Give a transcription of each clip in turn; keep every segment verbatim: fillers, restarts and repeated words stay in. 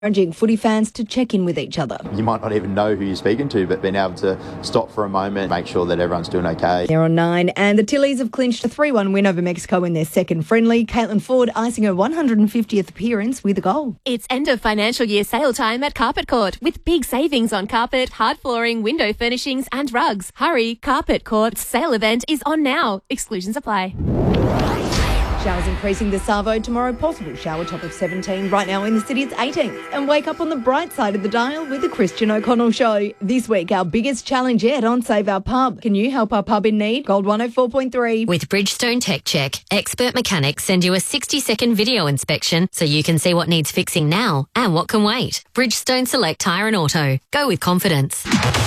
encouraging footy fans to check in with each other. You might not even know who you're speaking to, but being able to stop for a moment, make sure that everyone's doing okay. They're on nine, and the Tillies have clinched a three one win over Mexico in their second friendly. Caitlin Ford icing her one hundred fiftieth appearance with a goal. It's end of financial year sale time at Carpet Court with big savings on carpet, hard flooring, window furnishings and rugs. Hurry, Carpet Court's sale event is on now. Exclusions apply. Showers increasing this Savo tomorrow. Possible shower top of seventeen. Right now in the city it's eighteen. And wake up on the bright side of the dial with the Christian O'Connell Show. This week our biggest challenge yet on Save Our Pub. Can you help our pub in need? Gold one oh four point three. With Bridgestone Tech Check, expert mechanics send you a sixty second video inspection so you can see what needs fixing now and what can wait. Bridgestone Select Tyre and Auto. Go with confidence.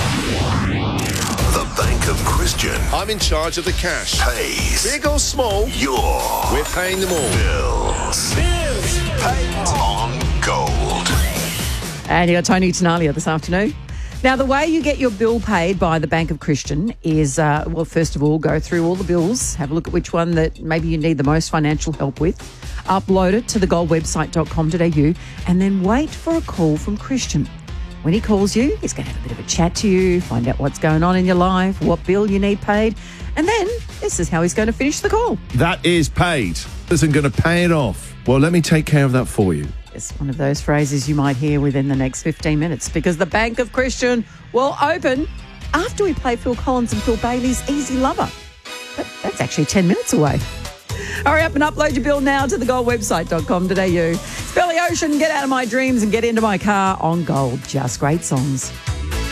The Bank of Christian I'm in charge of the cash. pays Big or small, your we're paying them all. bills. Bills paid on gold. And you got Tony Tenalia this afternoon. Now, the way you get your bill paid by the Bank of Christian is, uh, well, first of all, go through all the bills, have a look at which one that maybe you need the most financial help with, upload it to the gold website dot com dot a u, and then wait for a call from Christian. When he calls you, he's going to have a bit of a chat to you, find out what's going on in your life, what bill you need paid, and then this is how he's going to finish the call. That is paid. Isn't going to pay it off. Well, let me take care of that for you. It's one of those phrases you might hear within the next fifteen minutes because the Bank of Christian will open after we play Phil Collins and Phil Bailey's Easy Lover. But that's actually ten minutes away. Hurry up and upload your bill now to the gold website dot com dot a u. It's Billy Ocean, Get Out of My Dreams and Get Into My Car on Gold. Just great songs.